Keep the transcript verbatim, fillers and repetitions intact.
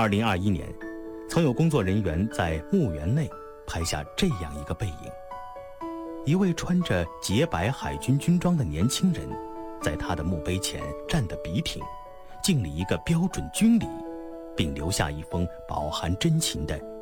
二零二一年，曾有工作人员在墓园内拍下这样一个背影：一位穿着洁白海军军装的年轻人，在他的墓碑前站得笔挺，敬礼一个标准军礼，并留下一封饱含真情的